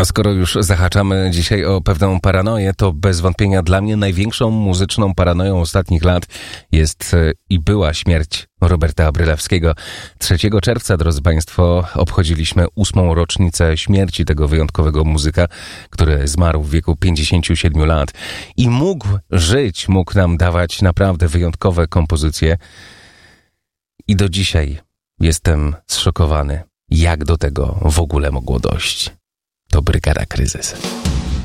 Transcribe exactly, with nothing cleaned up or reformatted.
A skoro już zahaczamy dzisiaj o pewną paranoję, to bez wątpienia dla mnie największą muzyczną paranoją ostatnich lat jest i była śmierć Roberta Brylewskiego. trzeciego czerwca, drodzy Państwo, obchodziliśmy ósmą rocznicę śmierci tego wyjątkowego muzyka, który zmarł w wieku pięćdziesięciu siedmiu lat i mógł żyć, mógł nam dawać naprawdę wyjątkowe kompozycje. I do dzisiaj jestem zszokowany, jak do tego w ogóle mogło dojść. To Brygada Kryzys.